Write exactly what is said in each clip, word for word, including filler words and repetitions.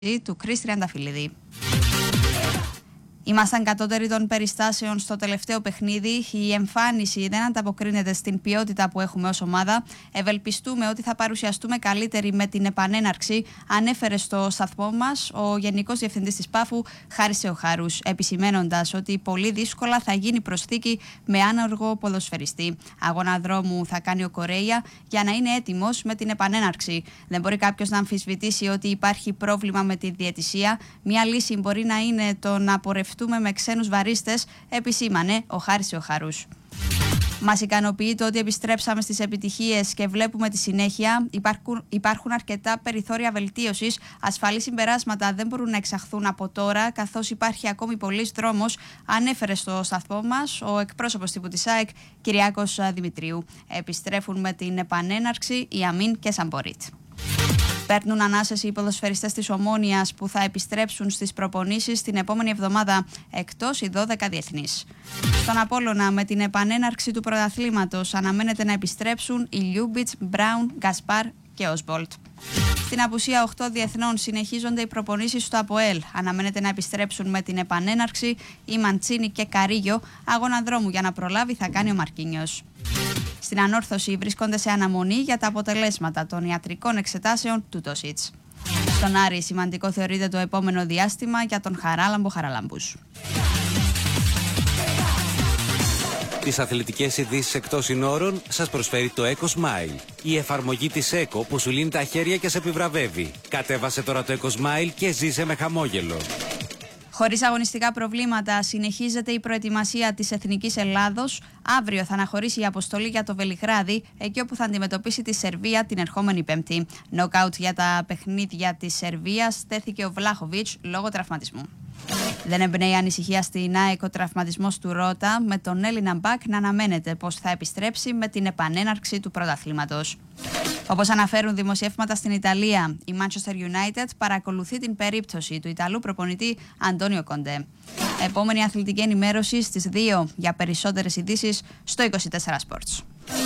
του Κρίς Τριανταφυλλίδη. Ήμασταν κατώτεροι των περιστάσεων στο τελευταίο παιχνίδι. Η εμφάνιση δεν ανταποκρίνεται στην ποιότητα που έχουμε ως ομάδα. Ευελπιστούμε ότι θα παρουσιαστούμε καλύτεροι με την επανέναρξη, ανέφερε στο σταθμό μας ο Γενικός Διευθυντής της Πάφου, Χάρης Θεοχάρους, επισημένοντας ότι πολύ δύσκολα θα γίνει προσθήκη με άνεργο ποδοσφαιριστή. Αγώνα δρόμου θα κάνει ο Κορέια για να είναι έτοιμος με την επανέναρξη. Δεν μπορεί κάποιος να αμφισβητήσει ότι υπάρχει πρόβλημα με τη διαιτησία. Μια λύση μπορεί να είναι το να πορευτούμε με ξένους βαρίστες, επισήμανε ο Χάρης Θεοχάρους. Μας ικανοποιεί το ότι επιστρέψαμε στις επιτυχίες και βλέπουμε τη συνέχεια. Υπάρχουν, υπάρχουν αρκετά περιθώρια βελτίωσης. Ασφαλή συμπεράσματα δεν μπορούν να εξαχθούν από τώρα, καθώς υπάρχει ακόμη πολλής δρόμος, ανέφερε στο σταθμό μας ο εκπρόσωπος τύπου της ΑΕΚ, Κυριάκος Δημητρίου. Επιστρέφουν με την επανέναρξη η Αμίν και Σαμπορίτ. Παίρνουν ανάσες οι ποδοσφαιριστές της Ομόνοιας που θα επιστρέψουν στις προπονήσεις την επόμενη εβδομάδα, εκτός οι δώδεκα διεθνείς. Στον Απόλλωνα, με την επανέναρξη του πρωταθλήματος, αναμένεται να επιστρέψουν οι Λιούμπιτς, Μπράουν, Γκασπάρ και Όσμπολτ. Στην απουσία οκτώ διεθνών συνεχίζονται οι προπονήσεις στο ΑΠΟΕΛ. Αναμένεται να επιστρέψουν με την επανέναρξη οι Μαντσίνη και Καρίγιο. Αγώνα δρόμου για να προλάβει θα κάνει ο Μαρκίνιος. Στην ανόρθωση βρίσκονται σε αναμονή για τα αποτελέσματα των ιατρικών εξετάσεων του Τόσιτς. Στον Άρη σημαντικό θεωρείται το επόμενο διάστημα για τον Χαράλαμπο Χαραλάμπους. Τις αθλητικές ειδήσεις εκτός συνόρων σας προσφέρει το EcoSmile. Η εφαρμογή της Eco που σου λύνει τα χέρια και σε επιβραβεύει. Κατέβασε τώρα το EcoSmile και ζήσε με χαμόγελο. Χωρίς αγωνιστικά προβλήματα, συνεχίζεται η προετοιμασία της Εθνικής Ελλάδος. Αύριο θα αναχωρήσει η αποστολή για το Βελιγράδι, εκεί όπου θα αντιμετωπίσει τη Σερβία την ερχόμενη Πέμπτη. Νοκάουτ για τα παιχνίδια της Σερβίας στέθηκε ο Βλάχοβιτς λόγω τραυματισμού. Δεν εμπνέει ανησυχία στην ΑΕΚ ο τραυματισμός του Ρώτα, με τον Έλληνα μπακ να αναμένεται πως θα επιστρέψει με την επανέναρξη του πρωταθλήματος. Όπως αναφέρουν δημοσιεύματα στην Ιταλία, η Manchester United παρακολουθεί την περίπτωση του Ιταλού προπονητή Αντώνιο Κοντέ. Επόμενη αθλητική ενημέρωση στις δύο για περισσότερες ειδήσεις στο είκοσι τέσσερα Sports.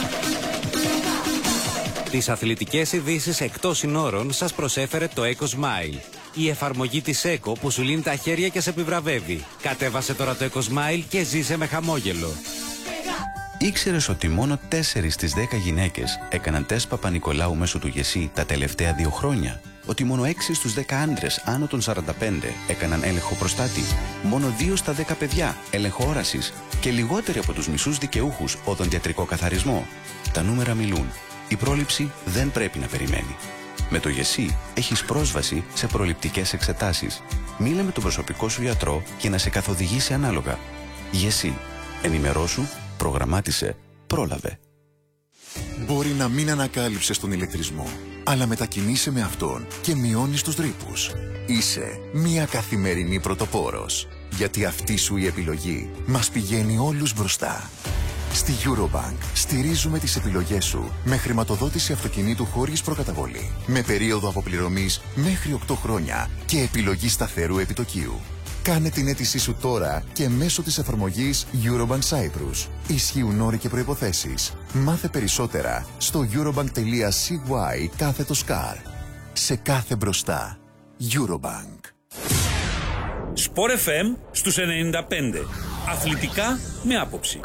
Τις αθλητικές ειδήσεις εκτός συνόρων σας προσέφερε το EcoSmile. Η εφαρμογή της Eco που σου λύνει τα χέρια και σε επιβραβεύει. Κατέβασε τώρα το EcoSmile και ζήσε με χαμόγελο. Ήξερες ότι μόνο τέσσερις στις δέκα γυναίκες έκαναν τεστ Παπα-Νικολάου μέσω του ΓΕΣΥ τα τελευταία δύο χρόνια? Ότι μόνο έξι στους δέκα άντρες άνω των σαράντα πέντε έκαναν έλεγχο προστάτη? Μόνο δύο στα δέκα παιδιά έλεγχο όρασης? Και λιγότεροι από τους μισούς δικαιούχους οδοντιατρικό καθαρισμό? Τα νούμερα μιλούν. Η πρόληψη δεν πρέπει να περιμένει. Με το ΓΕΣΥ έχεις πρόσβαση σε προληπτικές εξετάσεις. Μίλα με τον προσωπικό σου γιατρό για να σε καθοδηγήσει ανάλογα. ΓΕΣΥ. Ενημερώσου, προγραμμάτισε, πρόλαβε. Μπορεί να μην ανακάλυψες τον ηλεκτρισμό, αλλά μετακινείσαι με αυτόν και μειώνεις τους ρήπους. Είσαι μια καθημερινή πρωτοπόρος, γιατί αυτή σου η επιλογή μας πηγαίνει όλους μπροστά. Στη Eurobank στηρίζουμε τις επιλογές σου με χρηματοδότηση αυτοκινήτου χωρίς προκαταβολή, με περίοδο αποπληρωμής μέχρι οκτώ χρόνια και επιλογή σταθερού επιτοκίου. Κάνε την αίτησή σου τώρα και μέσω της εφαρμογής Eurobank Cyprus. Ισχύουν όροι και προϋποθέσεις. Μάθε περισσότερα στο eurobank.cy κάθετος car. Σε κάθε μπροστά. Eurobank. Sport εφ εμ στους ενενήντα πέντε. Αθλητικά με άποψη.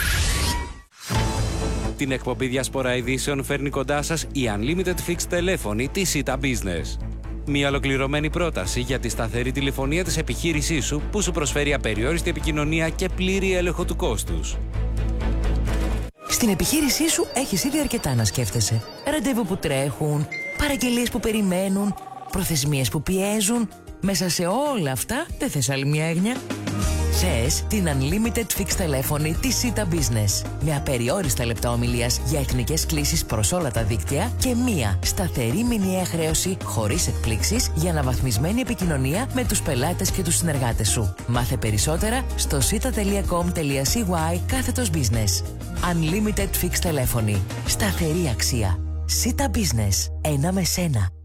Την εκπομπή Διασπορά Ειδήσεων φέρνει κοντά σας η Unlimited Fixed τηλέφωνη της Sita Business. Μια ολοκληρωμένη πρόταση για τη σταθερή τηλεφωνία της επιχείρησής σου που σου προσφέρει απεριόριστη επικοινωνία και πλήρη έλεγχο του κόστους. Στην επιχείρησή σου έχεις ήδη αρκετά να σκέφτεσαι. Ραντεβού που τρέχουν, παραγγελίες που περιμένουν, προθεσμίες που πιέζουν. Μέσα σε όλα αυτά δεν θες άλλη μια έγνοια? Θες την Unlimited Fixed τηλέφωνη της Sita Business. Με απεριόριστα λεπτά ομιλίας για εθνικές κλήσεις προς όλα τα δίκτυα και μία σταθερή μηνιαία χρέωση χωρίς εκπλήξεις για αναβαθμισμένη επικοινωνία με τους πελάτες και τους συνεργάτες σου. Μάθε περισσότερα στο sita.com.cy κάθετος business. Unlimited Fixed τηλέφωνη. Σταθερή αξία. Sita Business. Ένα με σένα.